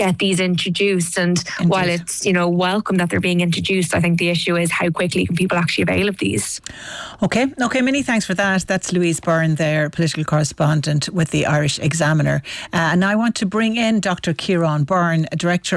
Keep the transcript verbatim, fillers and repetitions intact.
get these introduced. And Indeed. while it's, you know, welcome that they're being introduced, I think the issue is how quickly can people actually avail of these. Okay, okay, many thanks for that. That's Louise Byrne there, political correspondent with the Irish Examiner. Uh, and now I want to bring in Doctor Ciarán Byrne, Director